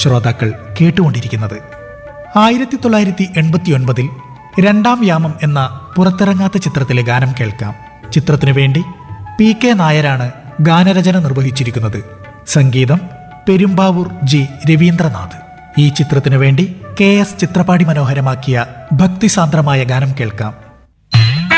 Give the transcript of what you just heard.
ശ്രോതാക്കൾ കേട്ടുകൊണ്ടിരിക്കുന്നത്. 1989 രണ്ടാം യാമം എന്ന പുറത്തിറങ്ങാത്ത ചിത്രത്തിലെ ഗാനം കേൾക്കാം. ചിത്രത്തിനു വേണ്ടി PK നായരാണ് ഗാനരചന നിർവഹിച്ചിരിക്കുന്നത്. സംഗീതം പെരുമ്പാവൂർ G രവീന്ദ്രനാഥ്. ഈ ചിത്രത്തിനു വേണ്ടി KS ചിത്രപാടി മനോഹരമാക്കിയ ഭക്തിസാന്ദ്രമായ ഗാനം കേൾക്കാം.